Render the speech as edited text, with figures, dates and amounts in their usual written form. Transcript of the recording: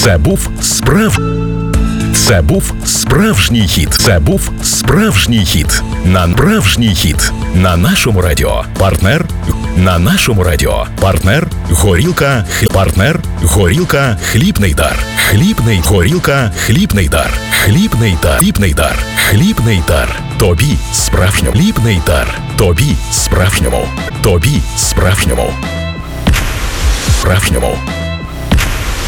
Це був справжній хіт. Це був справжній хіт. Справжній хіт. На нашому радіо. Партнер Горілка. Партнер Горілка Хлібний дар. Горілка Хлібний дар. Хлібний дар. Тобі справжньому. Хлібний дар. Тобі справжньому.